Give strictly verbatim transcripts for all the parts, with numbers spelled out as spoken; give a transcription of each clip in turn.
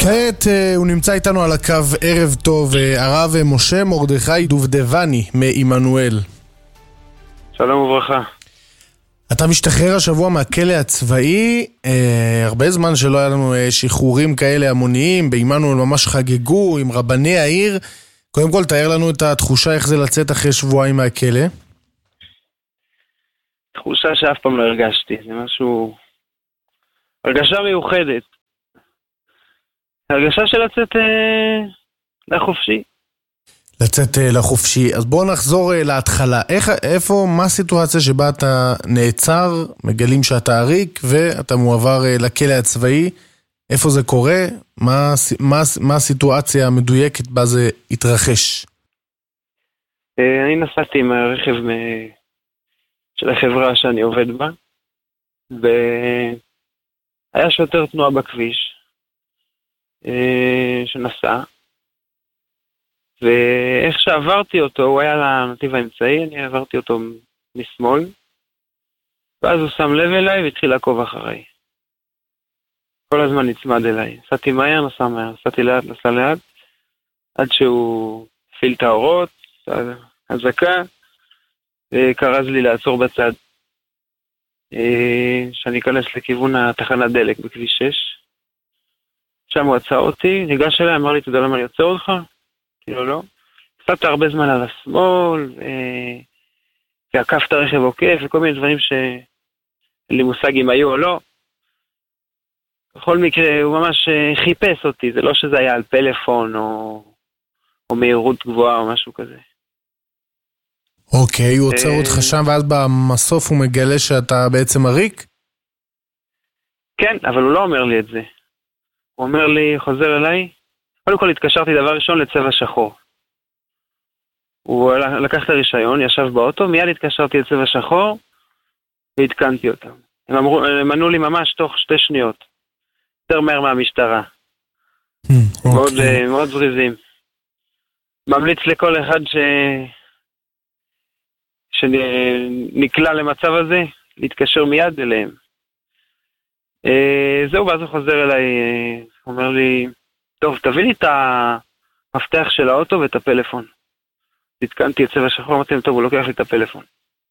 כעת הוא נמצא איתנו על הקו. ערב טוב, הרב משה מרדכי דובדבני מעמנואל. שלום וברכה. אתה משתחרר השבוע מהכלא הצבאי, אה, הרבה זמן שלא היה לנו אה, שחרורים כאלה המוניים, בעמנואל ממש חגגו עם רבני העיר. קודם כל תאר לנו את התחושה איך זה לצאת אחרי שבועיים מהכלא. תחושה שאף פעם לא הרגשתי, זה משהו, הרגשה מיוחדת. הרגשה של לצאת אה, לחופשי. לצאת uh, לחופשי. אז בואו נחזור uh, להתחלה. איך, איפה, מה הסיטואציה שבה אתה נעצר, מגלים שאתה עריק, ואתה מועבר uh, לכלא הצבאי? איפה זה קורה? מה, מה, מה הסיטואציה המדויקת בה זה התרחש? Uh, אני נסעתי עם הרכב מ... של החברה שאני עובד בה, והיה שוטר תנועה בכביש uh, שנסע, ואיך שעברתי אותו, הוא היה לנתיב האמצעי, אני עברתי אותו משמאל, ואז הוא שם לב אליי והתחיל לעקוב אחריי. כל הזמן נצמד אליי. נסעתי מהר, נסע מהר, נסעתי לאט, נסע לאט, עד שהוא הפעיל את האורות, הזקה, וקרז לי לעצור בצד. שאני אכנס לכיוון התחנת דלק בכביש שש. שם הוא עצר אותי, ניגש אליי, אמר לי, תדע למה אני עוצר אותך? כאילו לא. קצת הרבה זמן על השמאל, ועקף את הרכב עוקף, וכל מיני דברים שאין לי מושג אם היו או לא. בכל מקרה, הוא ממש חיפש אותי, זה לא שזה היה על פלאפון, או, או מהירות גבוהה, או משהו כזה. אוקיי, הוא עוצר אותך שם, ואז במסוף הוא מגלה שאתה בעצם עריק? כן, אבל הוא לא אומר לי את זה. הוא אומר לי, חוזר אליי, קודם כל התקשרתי דבר ראשון לצבע שחור. הוא לקח את הרישיון, ישב באוטו, מיד התקשרתי לצבע שחור, והתקנתי אותם. הם אמרו, הם ענו לי ממש תוך שתי שניות. יותר מהר מהמשטרה. מאוד, מאוד זריזים. ממליץ לכל אחד ש... שנקלע למצב הזה, להתקשר מיד אליהם. זהו, ואז הוא חוזר אליי, הוא אומר לי, טוב, תביא לי את המפתח של האוטו ואת הפלאפון. התקנתי את צבע שחור, אמרתי, טוב, הוא לוקח לי את הפלאפון.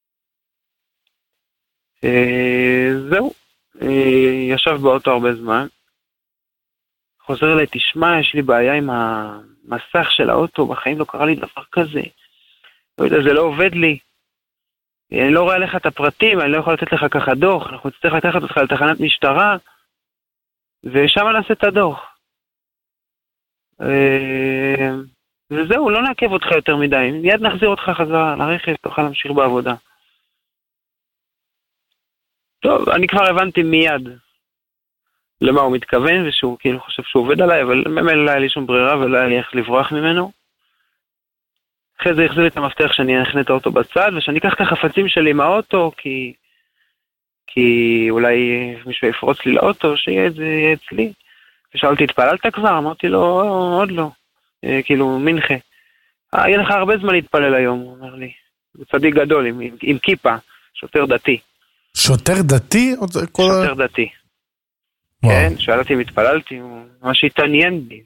זהו, ישב באוטו הרבה זמן. חוזר אליי, תשמע, יש לי בעיה עם המסך של האוטו, בחיים לא קרה לי דבר כזה. לא יודע, זה לא עובד לי. אני לא רואה לך את הפרטים, אני לא יכול לתת לך ככה דוח, אנחנו נצטרך לקחת אותך לתחנת משטרה, ושם נעשה את הדוח. וזהו, לא נעכב אותך יותר מדי, מיד נחזיר אותך חזרה לרכב, תוכל להמשיך בעבודה. טוב, אני כבר הבנתי מיד למה הוא מתכוון, ושהוא כאילו חושב שהוא עובד עליי, אבל ממילא לא היה לי שום ברירה ולא היה לי איך לברוח ממנו. אחרי זה יחזיר לי את המפתח שאני אכנה את האוטו בצד, ושאני אקח את החפצים שלי מהאוטו, כי, כי אולי מישהו יפרוץ לי לאוטו, שיהיה את זה יהיה אצלי. ושאלתי, התפללת כבר? אמרתי לו, עוד לא. אה, כאילו, מנחה. אה, יהיה לך הרבה זמן להתפלל היום, הוא אומר לי. הוא צדיק גדול, עם, עם, עם כיפה, שוטר דתי. שוטר דתי? שוטר דתי. וואו. כן, שאלתי אם התפללתי, הוא ממש התעניין בי.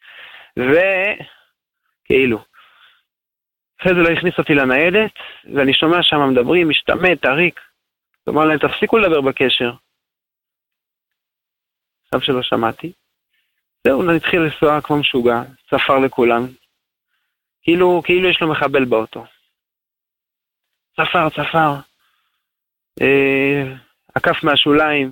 וכאילו, אחרי זה לא הכניס אותי לניידת, ואני שומע שם מדברים, משתמט, עריק. זאת אומרת להם, תפסיקו לדבר בקשר. עכשיו שלא שמעתי. זהו, נתחיל לנסוע כמו משוגע, צפר לכולם. כאילו, כאילו יש לו מחבל באוטו. צפר, צפר. אה, עקף מהשוליים.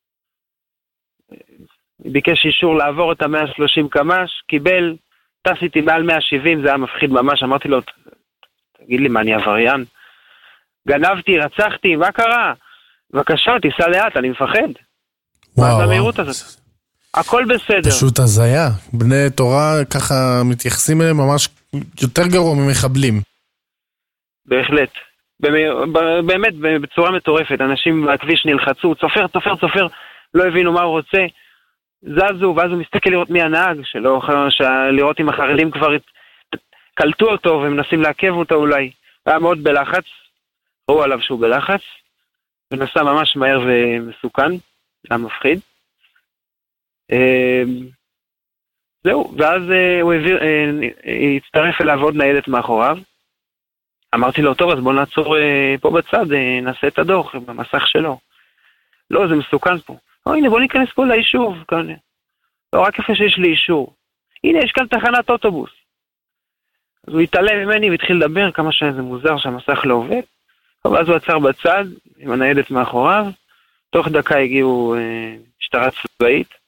ביקש אישור לעבור את ה-מאה ושלושים קמ"ש, קיבל, טס איתי מעל מאה ושבעים, זה היה מפחיד ממש, אמרתי לו, תגיד לי מה, אני עבריין? גנבתי, רצחתי, מה קרה? בבקשה, תיסע לאט, אני מפחד. מה זה המהירות הזאת? הכל בסדר. פשוט הזיה. בני תורה ככה מתייחסים אליהם ממש יותר גרוע ממחבלים. בהחלט. באמת, בצורה מטורפת. אנשים בכביש נלחצו, צופר, צופר, צופר, לא הבינו מה הוא רוצה. זזו, ואז הוא מסתכל לראות מי הנהג שלו, לראות אם החרדים כבר קלטו אותו ומנסים לעכב אותו אולי. היה מאוד בלחץ, ראו עליו שהוא בלחץ, ונסע ממש מהר ומסוכן, היה מפחיד. זהו, ואז uh, הוא העביר, uh, הצטרף אליו עוד ניידת מאחוריו. אמרתי לו, טוב, אז בוא נעצור uh, פה בצד, uh, נעשה את הדוח במסך שלו. לא, זה מסוכן פה. או, הנה, בוא ניכנס פה ליישוב, כאן. לא, רק איפה שיש לי אישור. הנה, יש כאן תחנת אוטובוס. אז הוא התעלם ממני והתחיל לדבר, כמה שזה מוזר שהמסך לא עובד. ואז הוא עצר בצד, עם הניידת מאחוריו. תוך דקה הגיעו uh, משטרה צבאית.